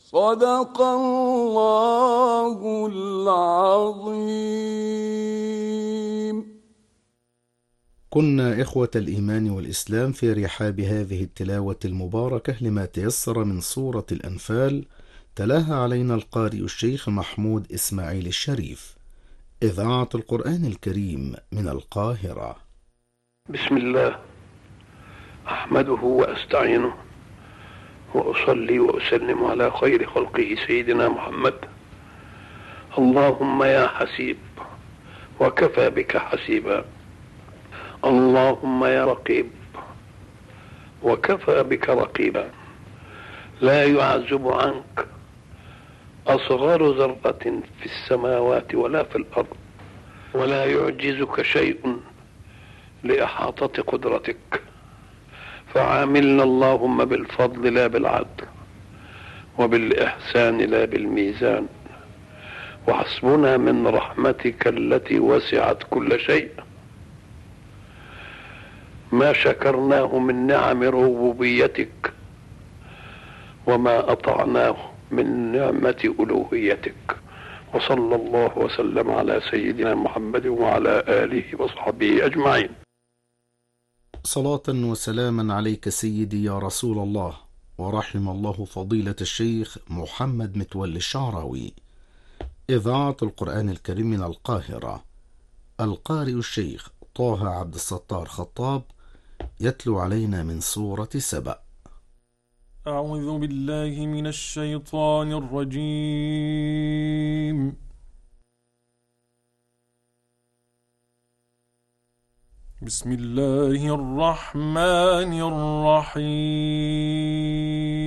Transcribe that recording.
صدق الله العظيم. كنا إخوة الإيمان والإسلام في رحاب هذه التلاوة المباركة لما تيسر من سورة الأنفال، تلاها علينا القارئ الشيخ محمود إسماعيل الشريف، إذاعة القرآن الكريم من القاهرة. بسم الله، أحمده وأستعينه وأصلي وأسلم على خير خلقه سيدنا محمد. اللهم يا حسيب وكفى بك حسيبا، اللهم يا رقيب وكفى بك رقيبا، لا يعزب عنك أصغر ذرة في السماوات ولا في الأرض، ولا يعجزك شيء لإحاطة قدرتك. فعاملنا اللهم بالفضل لا بالعدل، وبالإحسان لا بالميزان، وحسبنا من رحمتك التي وسعت كل شيء ما شكرناه من نعم ربوبيتك، وما أطعناه من نعمة ألوهيتك. وصلى الله وسلم على سيدنا محمد وعلى آله وصحبه أجمعين. صلاة وسلاما عليك سيدي يا رسول الله، ورحم الله فضيلة الشيخ محمد متولي الشعراوي. إذاعة القرآن الكريم من القاهرة. القارئ الشيخ طه عبد الستار خطاب يتلو علينا من سورة سبأ. أعوذ بالله من الشيطان الرجيم. بسم الله الرحمن الرحيم.